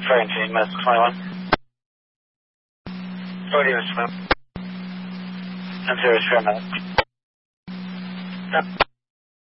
Train team, that's 21. 40 was 12. I'm serious for a minute. Yep.